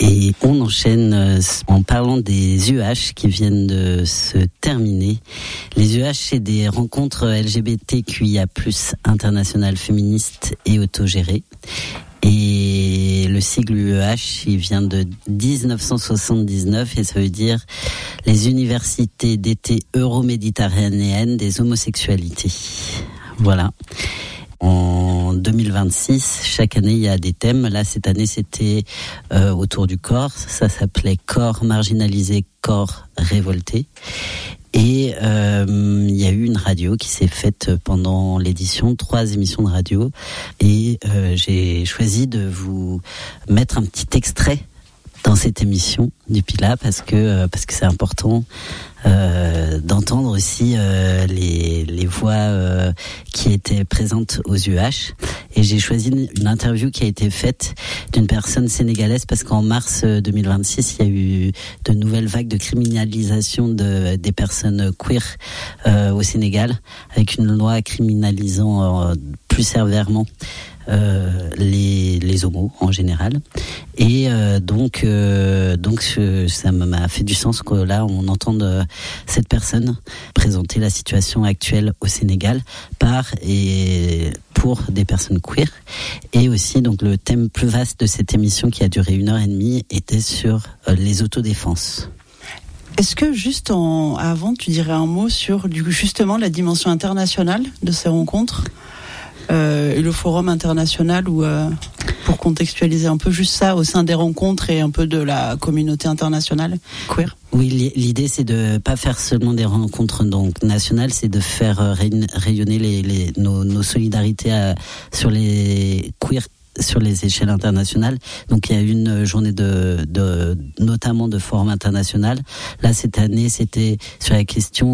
Et on enchaîne en parlant des UH qui viennent de se terminer. Les UH, c'est des rencontres LGBTQIA+, internationales, féministes et autogérées. Et le sigle UEH, il vient de 1979 et ça veut dire les universités d'été euro-méditerranéennes des homosexualités. Voilà. En 2026, chaque année, il y a des thèmes. Là, cette année, c'était autour du corps. Ça s'appelait corps marginalisé, corps révolté. Et il y a eu une radio qui s'est faite pendant l'édition, 3 émissions de radio. Et j'ai choisi de vous mettre un petit extrait dans cette émission du Pila parce que c'est important d'entendre aussi les voix qui étaient présentes aux UH. Et j'ai choisi une interview qui a été faite d'une personne sénégalaise parce qu'en mars 2026, il y a eu de nouvelles vagues de criminalisation des personnes queer au Sénégal, avec une loi criminalisant plus sévèrement les homos en général. Et donc ça m'a fait du sens que là on entende cette personne présenter la situation actuelle au Sénégal par et pour des personnes queer. Et aussi donc le thème plus vaste de cette émission qui a duré 1h30 était sur les autodéfenses. Est-ce que juste avant tu dirais un mot sur justement la dimension internationale de ces rencontres et le forum international où pour contextualiser un peu juste ça au sein des rencontres et un peu de la communauté internationale queer. Oui, l'idée c'est de pas faire seulement des rencontres donc nationales, c'est de faire rayonner nos solidarités sur les queer sur les échelles internationales. Donc il y a une journée notamment de forum international. Là cette année c'était sur la question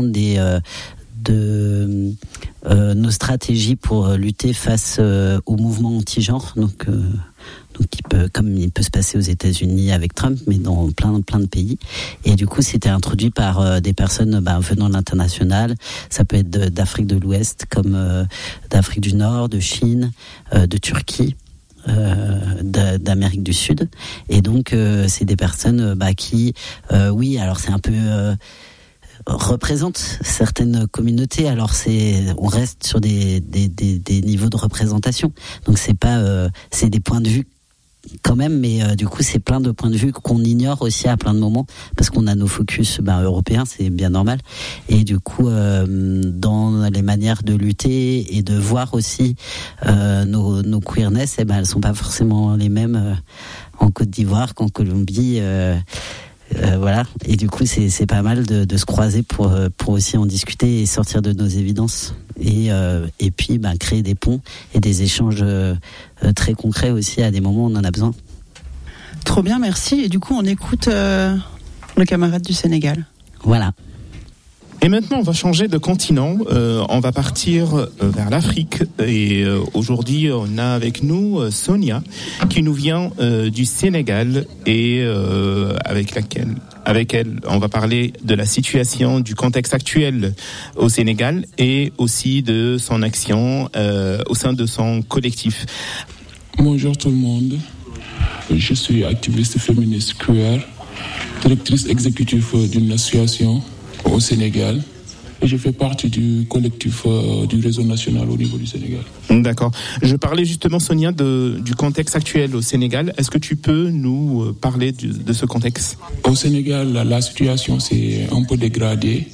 de nos stratégies pour lutter face au mouvement anti-genre. Donc comme il peut se passer aux États-Unis avec Trump, mais dans plein de pays. Et du coup, c'était introduit par des personnes venant de l'international. Ça peut être d'Afrique de l'Ouest, comme d'Afrique du Nord, de Chine, de Turquie. D'Amérique du Sud. Et donc, c'est des personnes qui, oui, alors c'est un peu représentent certaines communautés. Alors on reste sur des niveaux de représentation. Donc c'est des points de vue quand même, mais du coup c'est plein de points de vue qu'on ignore aussi à plein de moments parce qu'on a nos focus européens, c'est bien normal. Et du coup dans les manières de lutter et de voir aussi nos queerness, elles sont pas forcément les mêmes en Côte d'Ivoire qu'en Colombie. Voilà. Et du coup c'est pas mal de se croiser pour aussi en discuter et sortir de nos évidences et puis créer des ponts et des échanges très concrets aussi à des moments où on en a besoin. Trop bien, merci. Et du coup on écoute le camarade du Sénégal. Voilà. Et maintenant, on va changer de continent. On va partir vers l'Afrique. Et aujourd'hui, on a avec nous Sonia, qui nous vient du Sénégal et avec elle, on va parler de la situation, du contexte actuel au Sénégal et aussi de son action au sein de son collectif. Bonjour tout le monde. Je suis activiste féministe queer, directrice exécutive d'une association au Sénégal. Et je fais partie du collectif du réseau national au niveau du Sénégal. D'accord. Je parlais justement, Sonia, du contexte actuel au Sénégal. Est-ce que tu peux nous parler de ce contexte ? Au Sénégal, la situation s'est un peu dégradée.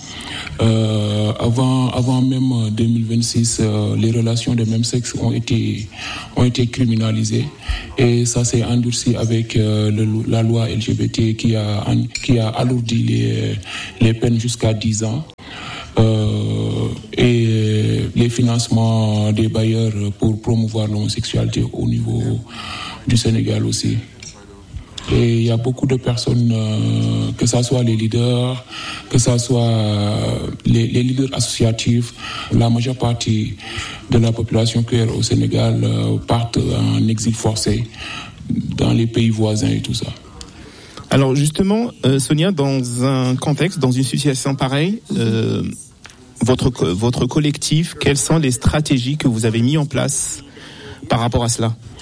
Avant même 2026, les relations de même sexe ont été criminalisées. Et ça s'est endurci avec la loi LGBT qui a alourdi les peines jusqu'à 10 ans. Et les financements des bailleurs pour promouvoir l'homosexualité au niveau du Sénégal aussi. Et il y a beaucoup de personnes, que ce soit les leaders, que ce soit les leaders associatifs, la majeure partie de la population queer au Sénégal partent en exil forcé dans les pays voisins et tout ça. Alors justement, Sonia, dans un contexte, dans une situation pareille, votre collectif, quelles sont les stratégies que vous avez mises en place par rapport à cela ?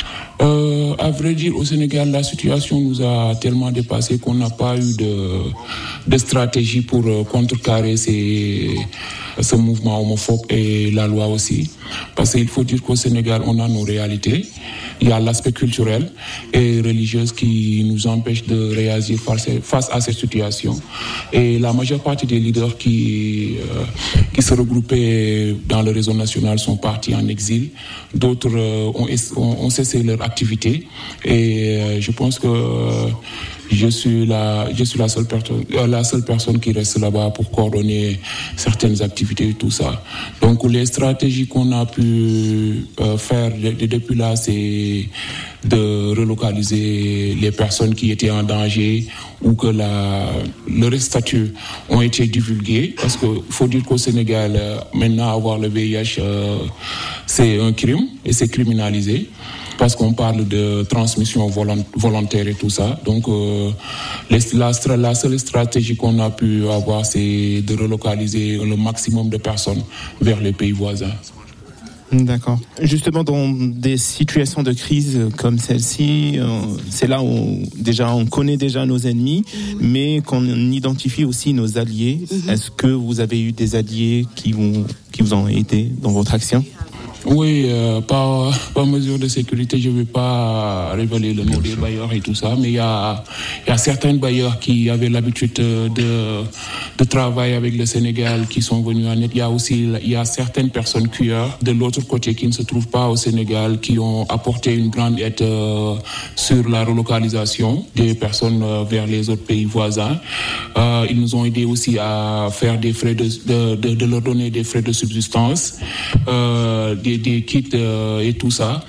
À vrai dire, au Sénégal, la situation nous a tellement dépassé qu'on n'a pas eu de stratégie pour contrecarrer ce mouvement homophobe et la loi aussi. Parce qu'il faut dire qu'au Sénégal, on a nos réalités. Il y a l'aspect culturel et religieux qui nous empêche de réagir face à cette situation. Et la majeure partie des leaders qui se regroupaient dans le réseau national sont partis en exil. D'autres ont cessé leur activité. Et je pense que je suis la seule personne qui reste là-bas pour coordonner certaines activités et tout ça. Donc les stratégies qu'on a pu faire depuis là, c'est de relocaliser les personnes qui étaient en danger ou que leurs statuts ont été divulgués. Parce qu'il faut dire qu'au Sénégal, maintenant avoir le VIH, c'est un crime et c'est criminalisé. Parce qu'on parle de transmission volontaire et tout ça. Donc, la seule stratégie qu'on a pu avoir, c'est de relocaliser le maximum de personnes vers les pays voisins. D'accord. Justement, dans des situations de crise comme celle-ci, c'est là où on connaît déjà nos ennemis, mais qu'on identifie aussi nos alliés. Est-ce que vous avez eu des alliés qui vous ont aidé dans votre action ? Oui, par mesure de sécurité, je ne vais pas révéler le nom des bailleurs et tout ça, mais il y a certains bailleurs qui avaient l'habitude de travailler avec le Sénégal qui sont venus en aide. Il y a certaines personnes cueilleurs de l'autre côté qui ne se trouvent pas au Sénégal qui ont apporté une grande aide sur la relocalisation des personnes vers les autres pays voisins. Ils nous ont aidés aussi à faire des frais de leur donner des frais de subsistance, des kits et tout ça,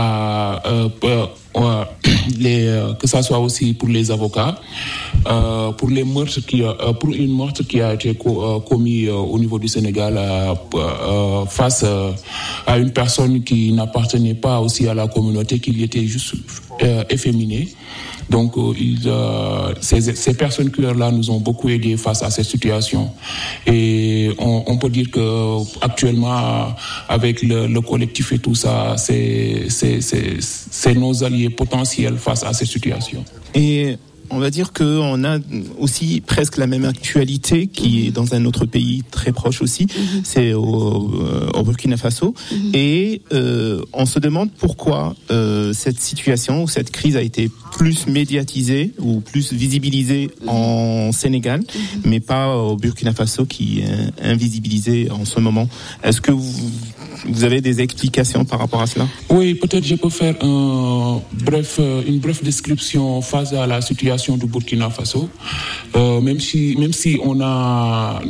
que ça soit aussi pour les avocats, pour les meurtres pour une meurtre qui a été commis au niveau du Sénégal face à une personne qui n'appartenait pas aussi à la communauté, qui était juste efféminée. Donc, ces personnes cueilleurs-là nous ont beaucoup aidés face à cette situation. Et on peut dire que actuellement, avec le collectif et tout ça, c'est nos alliés potentiels face à cette situation. Et on va dire qu'on a aussi presque la même actualité qui est dans un autre pays très proche aussi, c'est au Burkina Faso. Et on se demande pourquoi cette situation ou cette crise a été plus médiatisée ou plus visibilisée en Sénégal, mais pas au Burkina Faso qui est invisibilisé en ce moment. Est-ce que vous avez des explications par rapport à cela ? Oui, peut-être je peux faire une brève description face à la situation du Burkina Faso, même si on a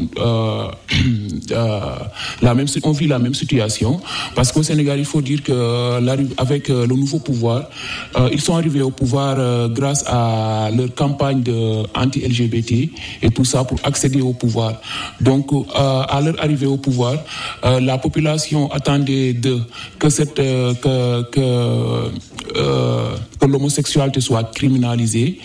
on vit la même situation, parce qu'au Sénégal, il faut dire que avec le nouveau pouvoir, ils sont arrivés au pouvoir grâce à leur campagne de anti-LGBT et tout ça pour accéder au pouvoir. Donc, à leur arrivée au pouvoir, la population attendait que l'homosexualité soit criminalisée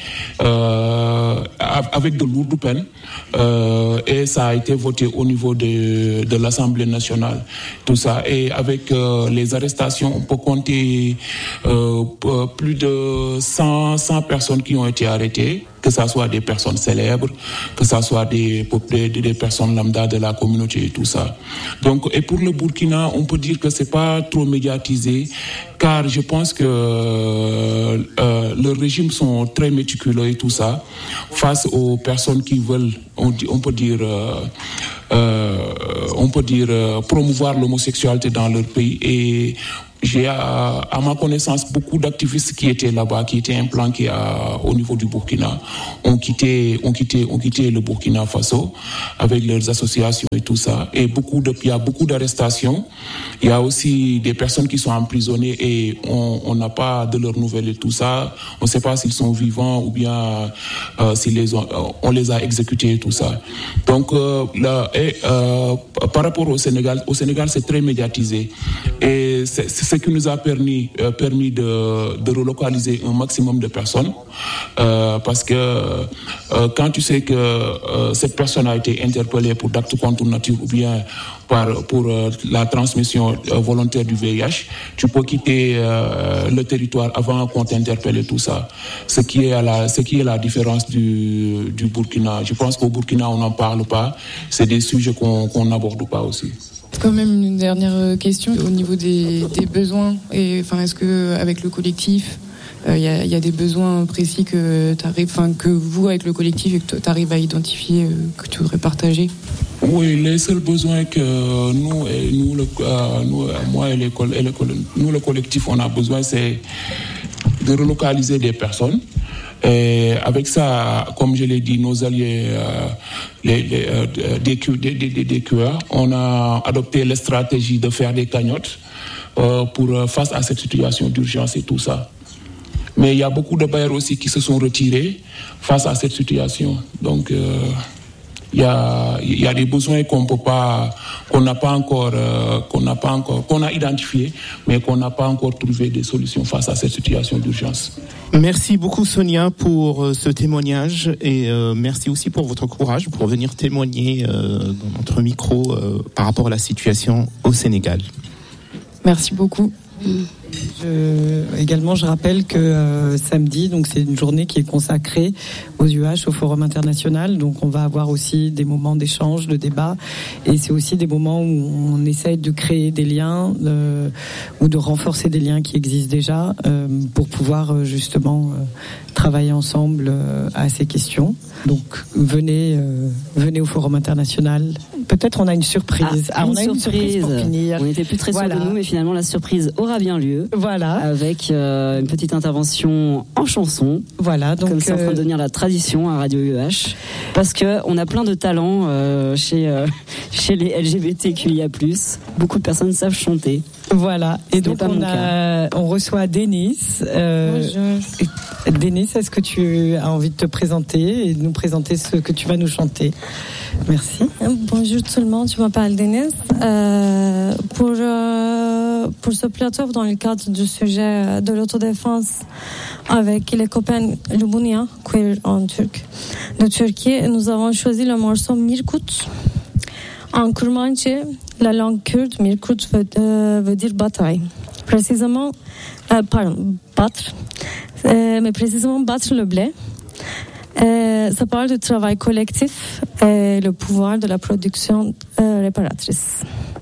avec de lourdes peines, et ça a été voté au niveau de l'Assemblée nationale, tout ça. Et avec les arrestations, on peut compter plus de 100 personnes qui ont été arrêtées, que ça soit des personnes célèbres, que ça soit des personnes lambda de la communauté et tout ça. Donc, et pour le Burkina, on peut dire que c'est pas trop médiatisé, car je pense que leurs régimes sont très méticuleux et tout ça, face aux personnes qui veulent, on peut dire promouvoir l'homosexualité dans leur pays. Et j'ai à ma connaissance beaucoup d'activistes qui étaient là-bas, qui étaient implantés au niveau du Burkina, ont quitté le Burkina Faso avec leurs associations et tout ça. Et il y a beaucoup d'arrestations. Il y a aussi des personnes qui sont emprisonnées et on n'a pas de leurs nouvelles et tout ça. On ne sait pas s'ils sont vivants ou bien on les a exécutés et tout ça. Donc par rapport au Sénégal c'est très médiatisé. Et ce qui nous a permis de relocaliser un maximum de personnes, parce que quand tu sais que cette personne a été interpellée pour d'actes contre nature ou bien pour la transmission volontaire du VIH, tu peux quitter le territoire avant qu'on t'interpelle et tout ça. Ce qui est la différence du Burkina. Je pense qu'au Burkina, on n'en parle pas. C'est des sujets qu'on n'aborde pas aussi. Quand même une dernière question au niveau des besoins. Est-ce que avec le collectif, il y a des besoins précis que vous avec le collectif et que tu arrives à identifier, que tu voudrais partager? Oui, les seuls besoins que nous, le collectif, on a besoin, c'est de relocaliser des personnes. Et avec ça, comme je l'ai dit, nos alliés des QR, on a adopté la stratégie de faire des cagnottes pour face à cette situation d'urgence et tout ça. Mais il y a beaucoup de bailleurs aussi qui se sont retirés face à cette situation. Donc, il y a des besoins qu'on a identifiés, mais qu'on n'a pas encore trouvé des solutions face à cette situation d'urgence. Merci beaucoup Sonia pour ce témoignage et merci aussi pour votre courage pour venir témoigner dans notre micro par rapport à la situation au Sénégal. Merci beaucoup. Également, je rappelle que samedi, donc c'est une journée qui est consacrée aux UH, au Forum international. Donc, on va avoir aussi des moments d'échange, de débat, et c'est aussi des moments où on essaye de créer des liens ou de renforcer des liens qui existent déjà pour pouvoir justement travailler ensemble à ces questions. Donc, venez au Forum international. Peut-être on a une surprise. On a une surprise pour finir. On n'était plus très sûrs de nous, mais finalement la surprise aura bien lieu. Voilà. Avec une petite intervention en chanson. Voilà. Donc, comme c'est en train de devenir la tradition à Radio UH. Parce que on a plein de talents chez les LGBTQIA+. Beaucoup de personnes savent chanter. Voilà. Et donc on reçoit Denis. Bonjour. Denis, est-ce que tu as envie de te présenter et de nous présenter ce que tu vas nous chanter? Merci. Bonjour tout le monde, je m'appelle Denis. Pour ce plateau, dans le cadre du sujet de l'autodéfense avec les copains Lubounia, queer en turc, de Turquie, nous avons choisi le morceau Mirkut. En kurmanji, la langue kurde, Mirkut veut dire bataille. Précisément, battre, mais précisément battre le blé. Ça parle du travail collectif et le pouvoir de la production réparatrice.